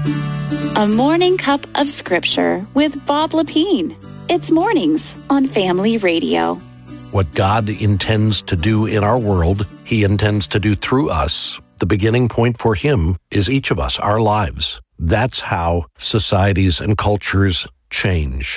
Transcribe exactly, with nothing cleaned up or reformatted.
A Morning Cup of Scripture with Bob Lepine. It's mornings on Family Radio. What God intends to do in our world, He intends to do through us. The beginning point for Him is each of us, our lives. That's how societies and cultures change.